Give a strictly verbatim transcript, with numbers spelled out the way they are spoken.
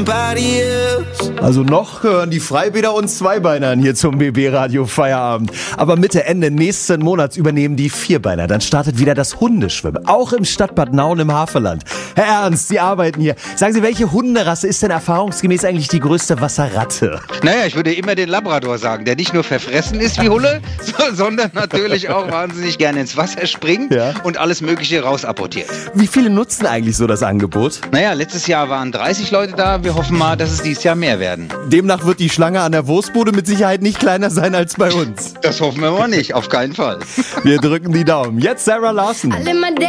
somebody else. Also noch gehören die Freibäder und Zweibeinern hier zum B B-Radio Feierabend. Aber Mitte, Ende nächsten Monats übernehmen die Vierbeiner. Dann startet wieder das Hundeschwimmen, auch im Stadtbad Nauen im Havelland. Herr Ernst, Sie arbeiten hier. Sagen Sie, welche Hunderasse ist denn erfahrungsgemäß eigentlich die größte Wasserratte? Naja, ich würde immer den Labrador sagen, der nicht nur verfressen ist wie Hulle, so, sondern natürlich auch wahnsinnig gerne ins Wasser springt Ja. und alles Mögliche rausapportiert. Wie viele nutzen eigentlich so das Angebot? Naja, letztes Jahr waren dreißig Leute da. Wir hoffen mal, dass es dieses Jahr mehr werden. Demnach wird die Schlange an der Wurstbude mit Sicherheit nicht kleiner sein als bei uns. Das hoffen wir mal nicht, auf keinen Fall. Wir drücken die Daumen. Jetzt Sarah Larson. I live my day